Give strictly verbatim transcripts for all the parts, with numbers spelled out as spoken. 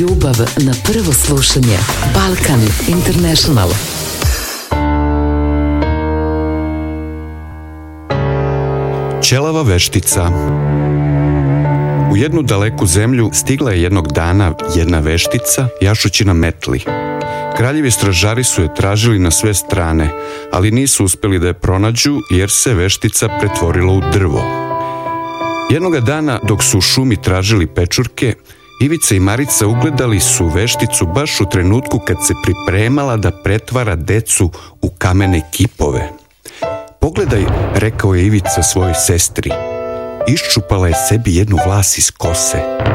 Ljubav na prvo slušanje. Balkan International. Ćelava veštica. U jednu daleku zemlju stigla je jednog dana jedna veštica jašući na metli. Kraljevi stražari su je tražili na sve strane, ali nisu uspjeli da je pronađu jer se veštica pretvorila u drvo. Jednoga dana dok su u šumi tražili pečurke, Ivica i Marica ugledali su vešticu baš u trenutku kad se pripremala da pretvara decu u kamene kipove. Pogledaj, rekao je Ivica svojoj sestri. Iščupala je sebi jednu vlas iz kose.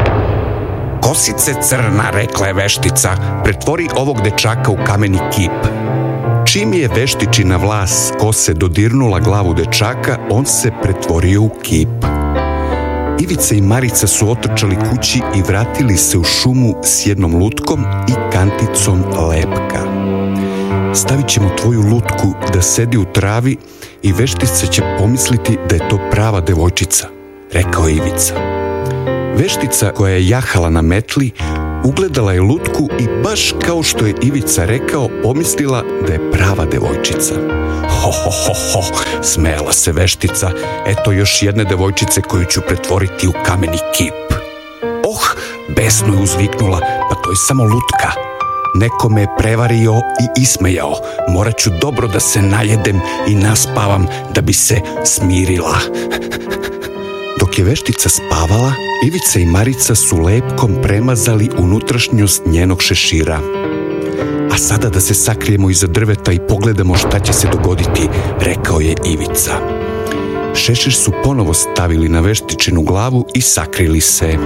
Kosice crna, rekla je veštica, pretvori ovog dečaka u kameni kip. Čim je veštičina vlas kose dodirnula glavu dečaka, on se pretvorio u kip. Ivica i Marica su otrčali kući i vratili se u šumu s jednom lutkom i kanticom lepka. Stavit ćemo tvoju lutku da sedi u travi i veštica će pomisliti da je to prava devojčica, rekao je Ivica. Veštica koja je jahala na metli ugledala je lutku i baš kao što je Ivica rekao, pomislila da je prava devojčica. Ho, ho, ho, ho, smejala se veštica, eto još jedne devojčice koju ću pretvoriti u kameni kip. Oh, besno je uzviknula, pa to je samo lutka. Neko me je prevario i ismejao, morat ću dobro da se najedem i naspavam da bi se smirila. Dok je veštica spavala, Ivica i Marica su lepkom premazali unutrašnjost njenog šešira. A sada da se sakrijemo iza drveta i pogledamo šta će se dogoditi, rekao je Ivica. Šešir su ponovo stavili na veštičinu glavu i sakrili se.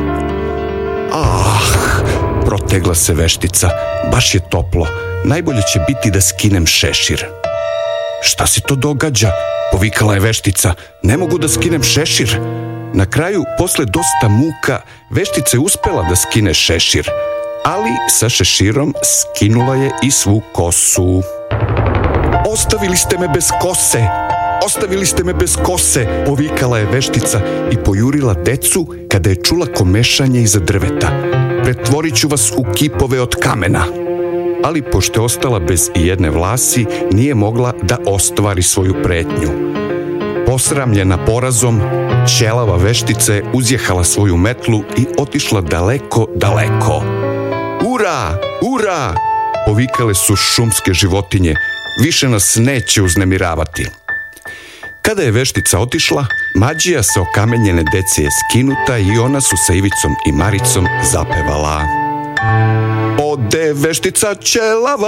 Ah, protegla se veštica, baš je toplo, najbolje će biti da skinem šešir. Šta se to događa? Povikala je veštica, ne mogu da skinem šešir. Na kraju, posle dosta muka, veštica je uspela da skine šešir, ali sa šeširom skinula je i svu kosu. Ostavili ste me bez kose! Ostavili ste me bez kose! Povikala je veštica i pojurila decu kada je čula komešanje iza drveta. Pretvorit ću vas u kipove od kamena. Ali pošto je ostala bez ijedne vlasi, nije mogla da ostvari svoju pretnju. Posramljena porazom, ćelava veštica je uzjehala svoju metlu i otišla daleko, daleko. Ura! Ura! Povikale su šumske životinje. Više nas neće uznemiravati. Kada je veštica otišla, mađija sa okamenjene dece je skinuta i ona su sa Ivicom i Maricom zapevala. Ode veštica ćelava